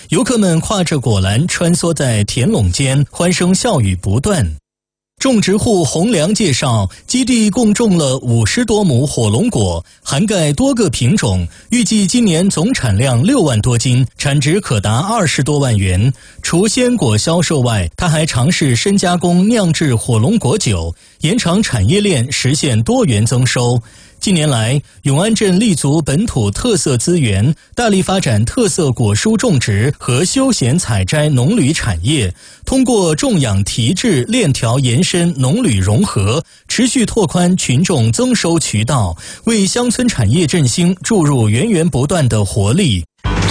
游客们挎着果篮穿梭在田垄间，欢声笑语不断。种植户洪良介绍，基地共种了50多亩火龙果，涵盖多个品种，预计今年总产量6万多斤，产值可达20多万元。除鲜果销售外，他还尝试深加工酿制火龙果酒，延长产业链，实现多元增收。近年来，永安镇立足本土特色资源，大力发展特色果蔬种植和休闲采摘农旅产业，通过种养提质链条延伸、农旅融合，持续拓宽群众增收渠道，为乡村产业振兴注入源源不断的活力。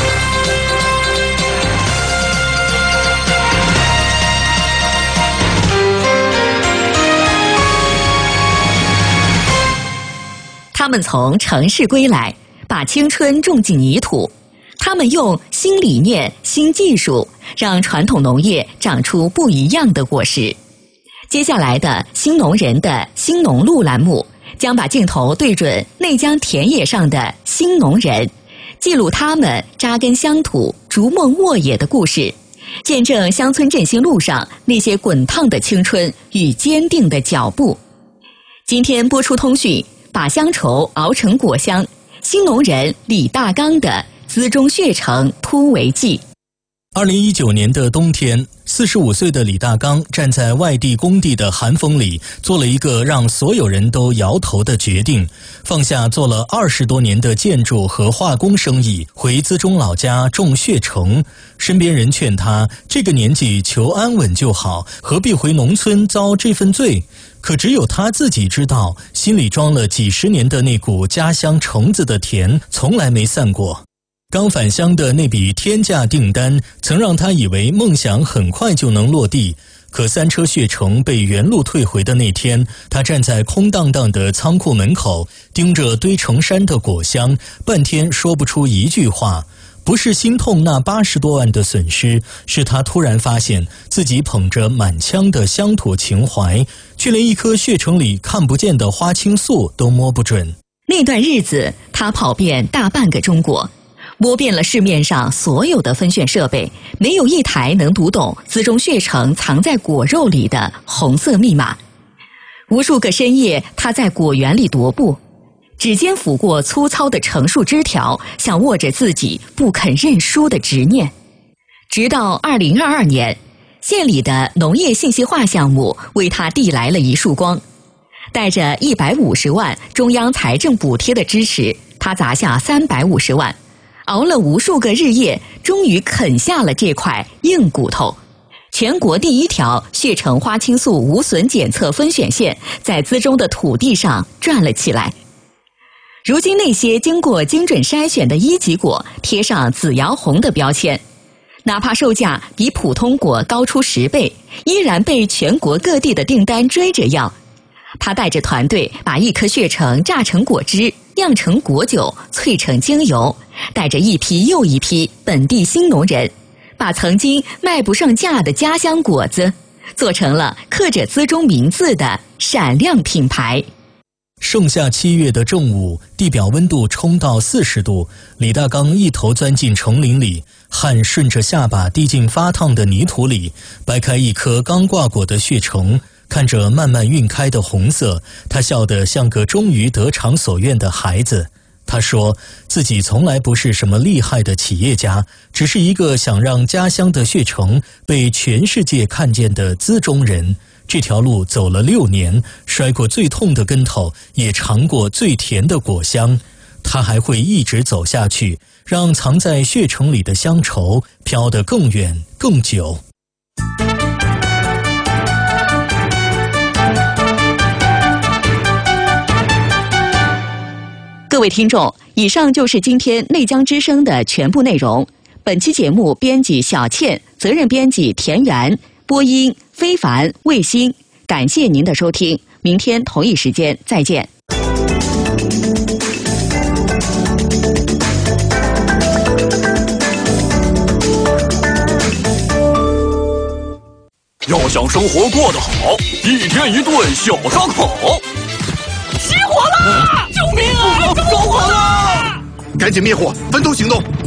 他们从城市归来，把青春种进泥土。他们用新理念、新技术，让传统农业长出不一样的果实。接下来的新农人的新农路栏目，将把镜头对准内江田野上的新农人，记录他们扎根乡土、逐梦沃野的故事，见证乡村振兴路上那些滚烫的青春与坚定的脚步。今天播出通讯，把乡愁熬成果香，新农人李大刚的资中血城突围记。 2019年的冬天，45岁的李大刚站在外地工地的寒风里，做了一个让所有人都摇头的决定，放下做了20多年的建筑和化工生意，回资中老家种血橙。身边人劝他，这个年纪求安稳就好，何必回农村遭这份罪？可只有他自己知道，心里装了几十年的那股家乡橙子的甜，从来没散过。刚返乡的那笔天价订单，曾让他以为梦想很快就能落地。可3车血橙被原路退回的那天，他站在空荡荡的仓库门口，盯着堆成山的果香，半天说不出一句话。不是心痛那80多万的损失，是他突然发现自己捧着满腔的乡土情怀，却连一颗血橙里看不见的花青素都摸不准。 那段日子，他跑遍大半个中国，摸遍了市面上所有的分选设备，没有一台能读懂资中血橙藏在果肉里的红色密码。无数个深夜，他在果园里踱步，指尖抚过粗糙的橙树枝条，想握着自己不肯认输的执念。直到2022年，县里的农业信息化项目为他递来了一束光。带着150万中央财政补贴的支持，他砸下350万，熬了无数个日夜，终于啃下了这块硬骨头。全国第1条血橙花青素无损检测分选线在资中的土地上转了起来。如今那些经过精准筛选的1级果贴上紫摇红的标签，哪怕售价比普通果高出10倍，依然被全国各地的订单追着要。他带着团队把1颗血橙榨成果汁，酿成果酒，萃成精油，带着一批又一批本地新农人，把曾经卖不上价的家乡果子做成了刻着资中名字的闪亮品牌。 盛夏7月的正午，地表温度冲到40度，李大刚一头钻进橙林里，汗顺着下巴滴进发烫的泥土里，掰开一颗刚挂果的血橙，看着慢慢晕开的红色，他笑得像个终于得偿所愿的孩子。他说自己从来不是什么厉害的企业家，只是一个想让家乡的血橙被全世界看见的资中人。这条路走了6年，摔过最痛的跟头，也尝过最甜的果香。他还会一直走下去，让藏在血橙里的乡愁飘得更远更久。 各位听众，以上就是今天内江之声的全部内容。本期节目编辑小倩，责任编辑田园，播音非凡、卫星。感谢您的收听，明天同一时间再见。 要想生活过得好，一天一顿小烧烤。 失火了！救命啊！着火了！ 赶紧灭火，分头行动。